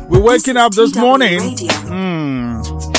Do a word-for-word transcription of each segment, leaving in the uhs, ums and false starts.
We're waking up this morning. Hmm.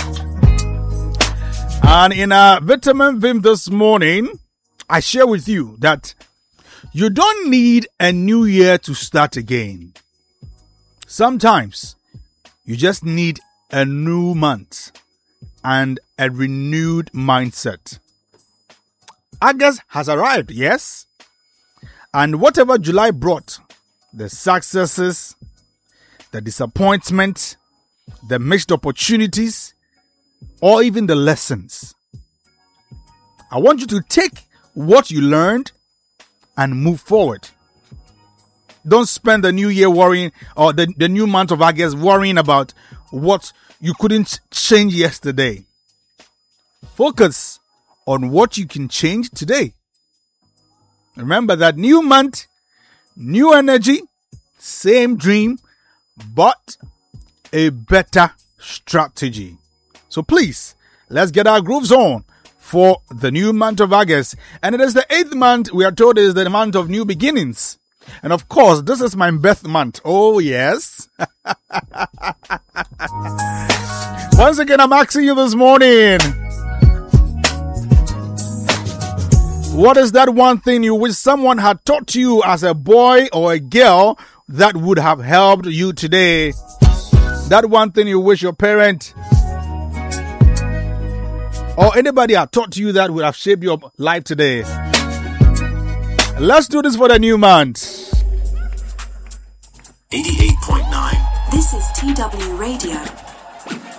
And in our Vitamin Vim this morning, I share with you that you don't need a new year to start again. Sometimes you just need a new month and a renewed mindset. August has arrived, yes? And whatever July brought, the successes, the disappointment, the missed opportunities, or even the lessons, I want you to take what you learned and move forward. Don't spend the new year worrying, or the, the new month of August worrying about what you couldn't change yesterday. Focus on what you can change today. Remember that new month, new energy, same dream, but a better strategy. So please, let's get our grooves on for the new month of August. And it is the eighth month, we are told, is the month of new beginnings. And of course, this is my birth month. Oh, yes. Once again, I'm asking you this morning, what is that one thing you wish someone had taught you as a boy or a girl that would have helped you today? That one thing you wish your parent or anybody had taught you that would have shaped your life today. Let's do this for the new month. eighty-eight point nine. This is T W Radio.